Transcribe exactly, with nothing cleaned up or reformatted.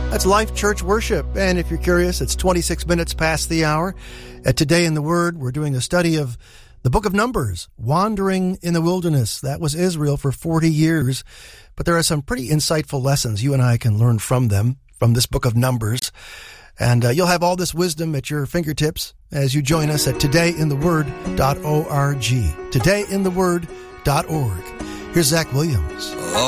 That's Life Church Worship. And if you're curious, it's twenty-six minutes past the hour. At Today in the Word, we're doing a study of the book of Numbers, wandering in the wilderness. That was Israel for forty years. But there are some pretty insightful lessons you and I can learn from them, from this book of Numbers. And uh, you'll have all this wisdom at your fingertips as you join us at today in the word dot org. today in the word dot org. Here's Zach Williams.